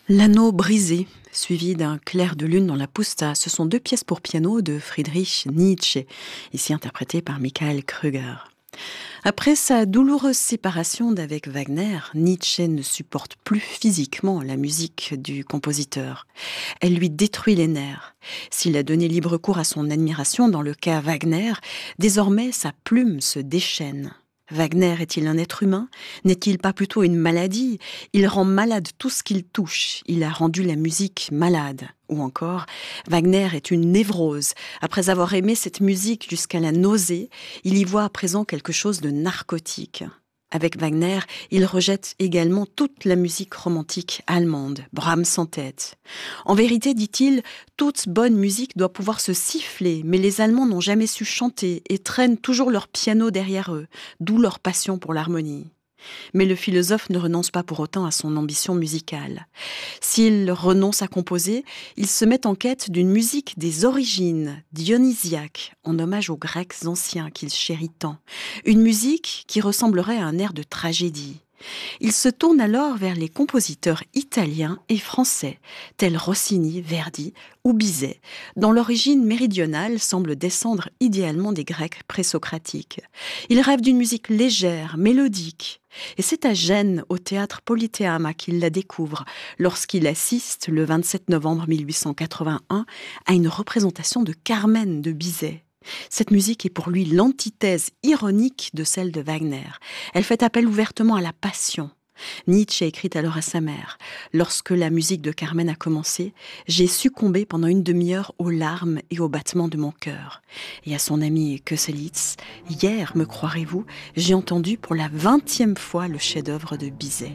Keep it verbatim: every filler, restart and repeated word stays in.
L'anneau brisé, suivi d'un clair de lune dans la Pusta, ce sont deux pièces pour piano de Friedrich Nietzsche, ici interprétées par Michael Krüger. Après sa douloureuse séparation d'avec Wagner, Nietzsche ne supporte plus physiquement la musique du compositeur. Elle lui détruit les nerfs. S'il a donné libre cours à son admiration dans le cas Wagner, désormais sa plume se déchaîne. Wagner est-il un être humain ? N'est-il pas plutôt une maladie ? Il rend malade tout ce qu'il touche. Il a rendu la musique malade. Ou encore, Wagner est une névrose. Après avoir aimé cette musique jusqu'à la nausée, il y voit à présent quelque chose de narcotique. Avec Wagner, il rejette également toute la musique romantique allemande, Brahms en tête. En vérité, dit-il, toute bonne musique doit pouvoir se siffler, mais les Allemands n'ont jamais su chanter et traînent toujours leur piano derrière eux, d'où leur passion pour l'harmonie. Mais le philosophe ne renonce pas pour autant à son ambition musicale. S'il renonce à composer, il se met en quête d'une musique des origines, dionysiaque, en hommage aux Grecs anciens qu'il chérit tant. Une musique qui ressemblerait à un air de tragédie. Il se tourne alors vers les compositeurs italiens et français, tels Rossini, Verdi ou Bizet, dont l'origine méridionale semble descendre idéalement des Grecs présocratiques. Il rêve d'une musique légère, mélodique. Et c'est à Gênes, au théâtre Politeama, qu'il la découvre, lorsqu'il assiste, le vingt-sept novembre mille huit cent quatre-vingt-un, à une représentation de Carmen de Bizet. Cette musique est pour lui l'antithèse ironique de celle de Wagner. Elle fait appel ouvertement à la passion. Nietzsche écrit alors à sa mère « Lorsque la musique de Carmen a commencé, j'ai succombé pendant une demi-heure aux larmes et aux battements de mon cœur. » Et à son ami Köselitz « Hier, me croirez-vous, j'ai entendu pour la vingtième fois le chef-d'œuvre de Bizet. »